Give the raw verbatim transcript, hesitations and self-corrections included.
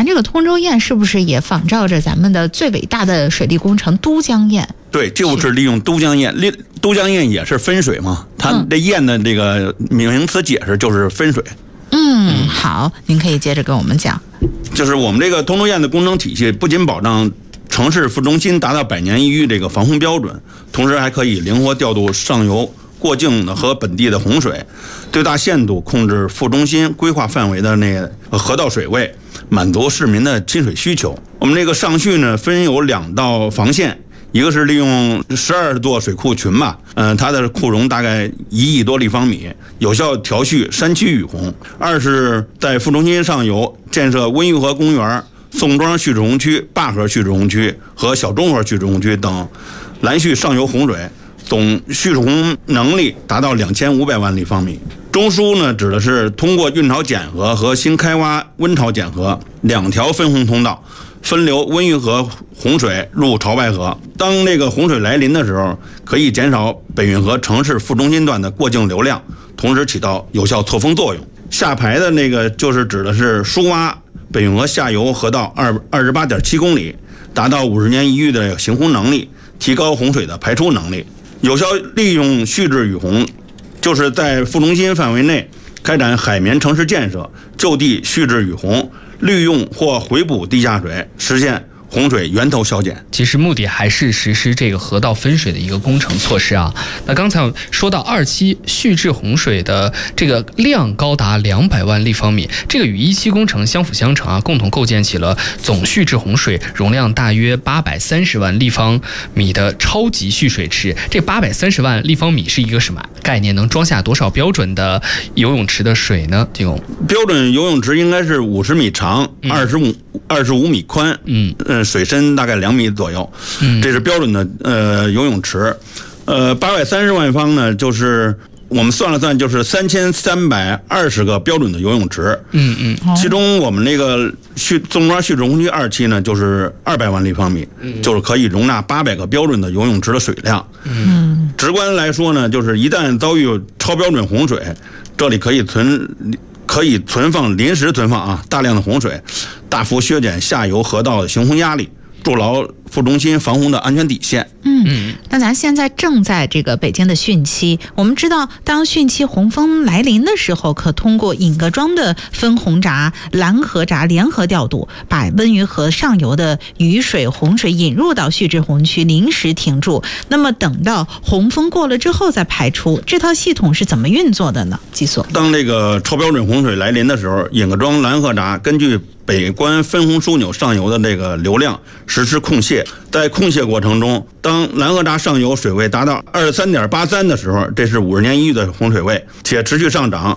这个通州堰是不是也仿照着咱们的最伟大的水利工程都江堰？ 对，就是利用都江堰，利都江堰也是分水嘛，它这堰的这个名词解释就是分水。 嗯，好，您可以接着跟我们讲。 就是我们这个通州堰的工程体系，不仅保障城市副中心达到百年一遇这个防洪标准，同时还可以灵活调度上游过境的和本地的洪水，最大限度控制副中心规划范围的那个河道水位，满足市民的亲水需求。我们这个上蓄呢，分有两道防线，一个是利用十二座水库群吧，嗯、呃，它的库容大概一亿多立方米，有效调蓄山区雨洪；二是在副中心上游建设温榆河公园、宋庄蓄滞洪区、灞河蓄滞洪区和小中河蓄滞洪区等，拦蓄上游洪水。总蓄洪能力达到两千五百万立方米。中枢呢，指的是通过运潮检河和新开挖温潮检河两条分洪通道，分流温榆河洪水入潮白河。当这个洪水来临的时候，可以减少北运河城市副中心段的过境流量，同时起到有效错峰作用。下排的那个就是指的是疏挖北运河下游河道二二十八点七公里，达到五十年一遇的行洪能力，提高洪水的排出能力。有效利用蓄滞雨洪，就是在副中心范围内开展海绵城市建设，就地蓄滞雨洪，利用或回补地下水，实现洪水源头消减。 其实目的还是实施这个河道分水的一个工程措施啊。那刚才说到二期蓄滞洪水的这个量高达两百万立方米，这个与一期工程相辅相成啊，共同构建起了总蓄滞洪水容量大约八百三十万立方米的超级蓄水池。这八百三十万立方米是一个什么概念？能装下多少标准的游泳池的水呢？金工， 标准游泳池应该是五十米长，二十五二十五米宽，嗯嗯。水深大概两米左右，这是标准的呃游泳池。呃，八百三十万方呢，就是我们算了算，就是三千三百二十个标准的游泳池。嗯嗯，其中我们那个蓄宋庄蓄滞洪区二期呢，就是二百万立方米，嗯、就是可以容纳八百个标准的游泳池的水量。嗯，直观来说呢，就是一旦遭遇超标准洪水，这里可以存。可以存放临时存放啊大量的洪水，大幅削减下游河道的行洪压力，筑牢副中心防洪的安全底线。 嗯，那咱现在正在这个北京的汛期，我们知道当汛期洪峰来临的时候，可通过尹各庄的分洪闸、拦河闸联合调度，把温榆河上游的雨水、洪水引入到蓄滞洪区，临时停住。那么等到洪峰过了之后再排出，这套系统是怎么运作的呢？基所， 当这个超标准洪水来临的时候，尹各庄拦河闸根据北关分洪枢纽上游的这个流量实施控泄，在控泄过程中，当拦河闸上游水位达到二十三点八三的时候，这是五十年一遇的洪水位，且持续上涨，